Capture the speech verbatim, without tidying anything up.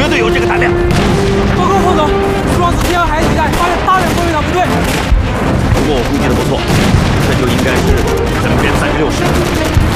绝对有这个胆量。 报告副总，双子天和海底带发现大量风雨党部队。 不过我估计的不错，这就应该是整编三十六师。